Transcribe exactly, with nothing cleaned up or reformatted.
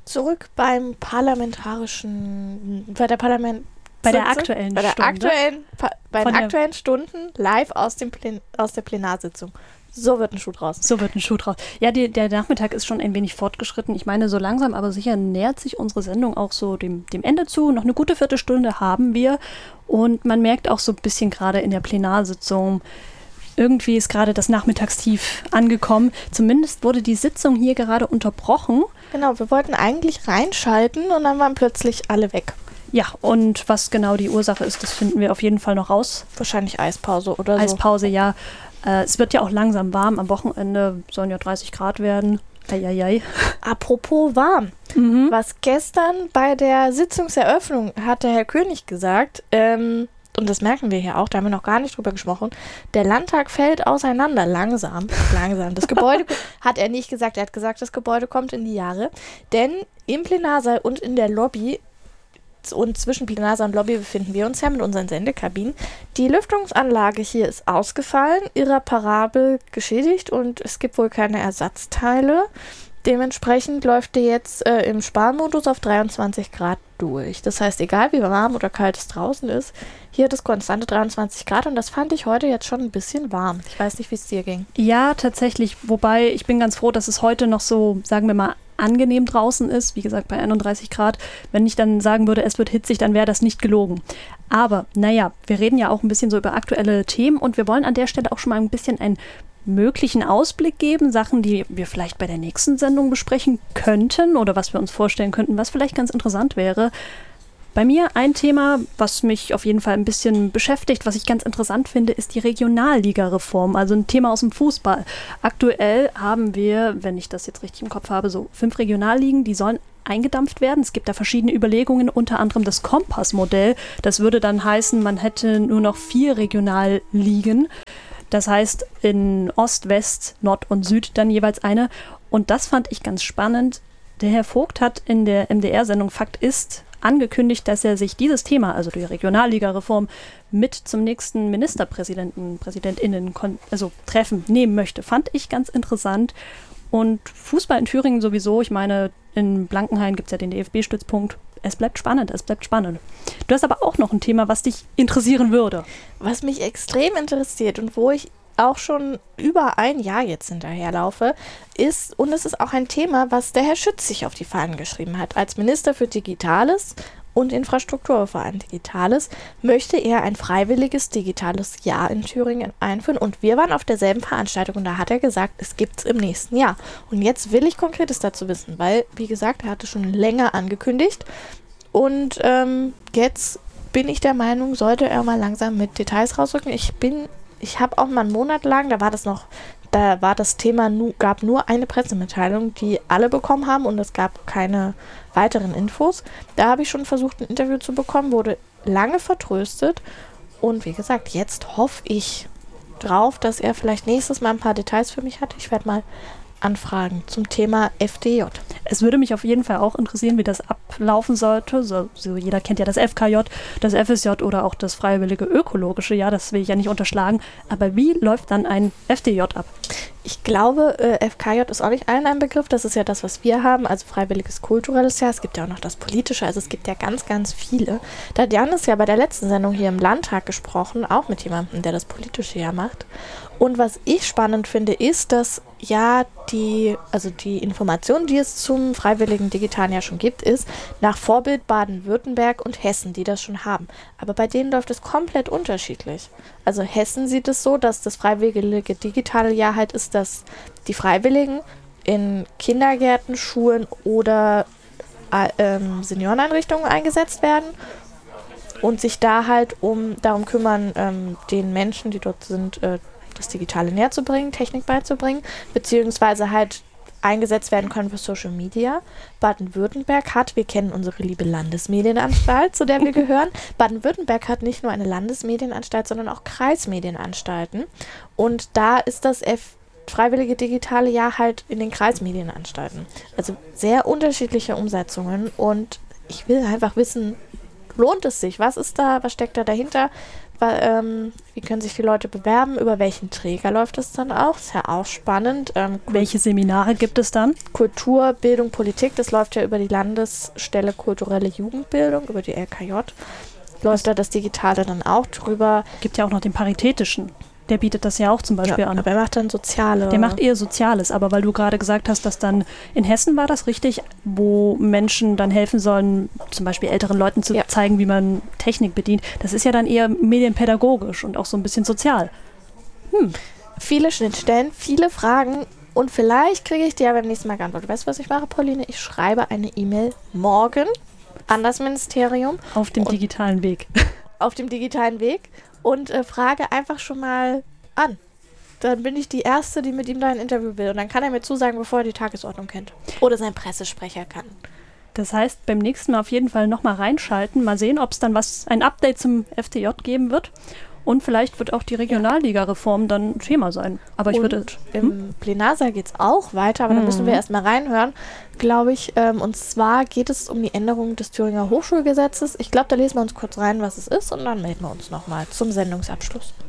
zurück beim parlamentarischen, bei der Parlament, bei der aktuellen bei der Stunde. aktuellen, bei den Von der- aktuellen Stunden live aus dem Plen, aus der Plenarsitzung. So wird ein Schuh draus. So wird ein Schuh draus. Ja, die, der Nachmittag ist schon ein wenig fortgeschritten. Ich meine, so langsam, aber sicher nähert sich unsere Sendung auch so dem, dem Ende zu. Noch eine gute Viertelstunde haben wir. Und man merkt auch so ein bisschen gerade in der Plenarsitzung, irgendwie ist gerade das Nachmittagstief angekommen. Zumindest wurde die Sitzung hier gerade unterbrochen. Genau, wir wollten eigentlich reinschalten und dann waren plötzlich alle weg. Ja, und was genau die Ursache ist, das finden wir auf jeden Fall noch raus. Wahrscheinlich Eispause oder so. Eispause, ja. Äh, es wird ja auch langsam warm. Am Wochenende sollen ja dreißig Grad werden. Eieiei. Apropos warm. Mhm. Was gestern bei der Sitzungseröffnung hat der Herr König gesagt, ähm, und das merken wir hier auch, da haben wir noch gar nicht drüber gesprochen, der Landtag fällt auseinander, langsam, langsam. Das Gebäude hat er nicht gesagt, er hat gesagt, das Gebäude kommt in die Jahre, denn im Plenarsaal und in der Lobby und zwischen Plenarsaal und Lobby befinden wir uns ja mit unseren Sendekabinen. Die Lüftungsanlage hier ist ausgefallen, irreparabel geschädigt und es gibt wohl keine Ersatzteile. Dementsprechend läuft die jetzt äh, im Sparmodus auf dreiundzwanzig Grad durch. Das heißt, egal wie warm oder kalt es draußen ist, hier hat es konstante dreiundzwanzig Grad und das fand ich heute jetzt schon ein bisschen warm. Ich weiß nicht, wie es dir ging. Ja, tatsächlich. Wobei ich bin ganz froh, dass es heute noch so, sagen wir mal, angenehm draußen ist. Wie gesagt, bei einunddreißig Grad. Wenn ich dann sagen würde, es wird hitzig, dann wäre das nicht gelogen. Aber, naja, wir reden ja auch ein bisschen so über aktuelle Themen und wir wollen an der Stelle auch schon mal ein bisschen einen möglichen Ausblick geben, Sachen, die wir vielleicht bei der nächsten Sendung besprechen könnten oder was wir uns vorstellen könnten, was vielleicht ganz interessant wäre. Bei mir ein Thema, was mich auf jeden Fall ein bisschen beschäftigt, was ich ganz interessant finde, ist die Regionalliga-Reform, also ein Thema aus dem Fußball. Aktuell haben wir, wenn ich das jetzt richtig im Kopf habe, so fünf Regionalligen, die sollen eingedampft werden. Es gibt da verschiedene Überlegungen, unter anderem das Kompass-Modell. Das würde dann heißen, man hätte nur noch vier Regionalligen. Das heißt in Ost, West, Nord und Süd dann jeweils eine. Und das fand ich ganz spannend. Der Herr Vogt hat in der M D R-Sendung Fakt ist angekündigt, dass er sich dieses Thema, also die Regionalliga-Reform, mit zum nächsten Ministerpräsidenten, PräsidentInnen kon- also treffen, nehmen möchte. Fand ich ganz interessant. Und Fußball in Thüringen sowieso, ich meine, in Blankenhain gibt es ja den D F B-Stützpunkt. Es bleibt spannend, es bleibt spannend. Du hast aber auch noch ein Thema, was dich interessieren würde. Was mich extrem interessiert und wo ich auch schon über ein Jahr jetzt hinterherlaufe, ist, und es ist auch ein Thema, was der Herr Schütz sich auf die Fahnen geschrieben hat. Als Minister für Digitales und Infrastruktur, vor allem Digitales, möchte er ein freiwilliges digitales Jahr in Thüringen einführen. Und wir waren auf derselben Veranstaltung und da hat er gesagt, es gibt es im nächsten Jahr. Und jetzt will ich Konkretes dazu wissen, weil, wie gesagt, er hatte schon länger angekündigt. Und ähm, jetzt bin ich der Meinung, sollte er mal langsam mit Details rausrücken. Ich bin Ich habe auch mal einen Monat lang, da war das noch, da war das Thema, nu, gab nur eine Pressemitteilung, die alle bekommen haben und es gab keine weiteren Infos. Da habe ich schon versucht, ein Interview zu bekommen, wurde lange vertröstet und wie gesagt, jetzt hoffe ich drauf, dass er vielleicht nächstes Mal ein paar Details für mich hat. Ich werde mal anfragen zum Thema F D J. Es würde mich auf jeden Fall auch interessieren, wie das ablaufen sollte. So, so jeder kennt ja das F K J, das F S J oder auch das freiwillige ökologische Jahr, das will ich ja nicht unterschlagen. Aber wie läuft dann ein F D J ab? Ich glaube, äh, F K J ist auch nicht allen ein Begriff. Das ist ja das, was wir haben, also freiwilliges kulturelles Jahr. Es gibt ja auch noch das politische, also es gibt ja ganz, ganz viele. Da hat Janis ja bei der letzten Sendung hier im Landtag gesprochen, auch mit jemandem, der das politische Jahr macht. Und was ich spannend finde, ist, dass ja die, also die Information, die es zum freiwilligen digitalen Jahr schon gibt, ist nach Vorbild Baden-Württemberg und Hessen, die das schon haben. Aber bei denen läuft es komplett unterschiedlich. Also Hessen sieht es so, dass das freiwillige digitale Jahr halt ist, dass die Freiwilligen in Kindergärten, Schulen oder äh, ähm, Senioreneinrichtungen eingesetzt werden und sich da halt um darum kümmern, ähm, den Menschen, die dort sind, äh, das Digitale näher zu bringen, Technik beizubringen, beziehungsweise halt eingesetzt werden können für Social Media. Baden-Württemberg hat, wir kennen unsere liebe Landesmedienanstalt, zu der wir gehören. Baden-Württemberg hat nicht nur eine Landesmedienanstalt, sondern auch Kreismedienanstalten. Und da ist das F- freiwillige digitale Jahr halt in den Kreismedienanstalten. Also sehr unterschiedliche Umsetzungen und ich will einfach wissen, lohnt es sich? Was ist da, was steckt da dahinter? Weil, ähm, wie können sich die Leute bewerben? Über welchen Träger läuft es dann auch? Ist ja auch spannend. Ähm, Welche Seminare gibt es dann? Kultur, Bildung, Politik, das läuft ja über die Landesstelle Kulturelle Jugendbildung, über die L K J. Läuft da das Digitale dann auch drüber. Gibt ja auch noch den Paritätischen. Der bietet das ja auch zum Beispiel Ja, an. aber er macht dann Soziale. Der macht eher Soziales, aber weil du gerade gesagt hast, dass dann in Hessen war das richtig, wo Menschen dann helfen sollen, zum Beispiel älteren Leuten zu Ja. zeigen, wie man Technik bedient. Das ist ja dann eher medienpädagogisch und auch so ein bisschen sozial. Hm. Viele Schnittstellen, viele Fragen und vielleicht kriege ich dir ja beim nächsten Mal geantwortet. Weißt du, was ich mache, Pauline? Ich schreibe eine E-Mail morgen an das Ministerium. Auf dem Und- digitalen Weg. auf dem digitalen Weg und äh, frage einfach schon mal an. Dann bin ich die Erste, die mit ihm da ein Interview will. Und dann kann er mir zusagen, bevor er die Tagesordnung kennt. Oder sein Pressesprecher kann. Das heißt, beim nächsten Mal auf jeden Fall nochmal reinschalten, mal sehen, ob es dann was, ein Update zum F T J geben wird. Und vielleicht wird auch die Regionalliga-Reform dann ein Thema sein. Aber ich und würde... im Hm? Plenarsaal geht es auch weiter, aber da müssen wir Mhm. erstmal reinhören, glaube ich. Ähm, und zwar geht es um die Änderung des Thüringer Hochschulgesetzes. Ich glaube, da lesen wir uns kurz rein, was es ist, und dann melden wir uns nochmal zum Sendungsabschluss.